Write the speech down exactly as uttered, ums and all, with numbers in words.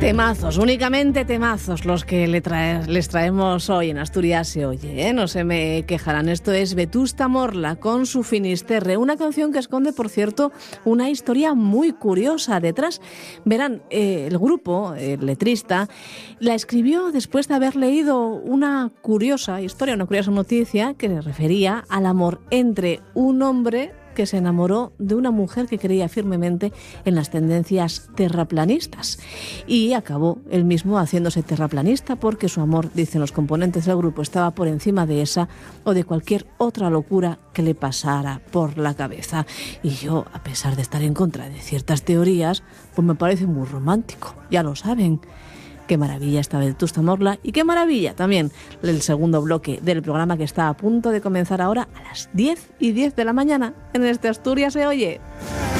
Temazos, únicamente temazos los que le trae, les traemos hoy en Asturias se oye, ¿eh? No se me quejarán. Esto es Vetusta Morla con su Finisterre, una canción que esconde, por cierto, una historia muy curiosa detrás. Verán, eh, el grupo, el letrista, la escribió después de haber leído una curiosa historia, una curiosa noticia que le refería al amor entre un hombre que se enamoró de una mujer que creía firmemente en las tendencias terraplanistas y acabó él mismo haciéndose terraplanista porque su amor, dicen los componentes del grupo, estaba por encima de esa o de cualquier otra locura que le pasara por la cabeza. Y yo, a pesar de estar en contra de ciertas teorías, pues me parece muy romántico, ya lo saben. Qué maravilla esta Vetusta Morla y qué maravilla también el segundo bloque del programa que está a punto de comenzar ahora a las diez y diez de la mañana en este Asturias se oye.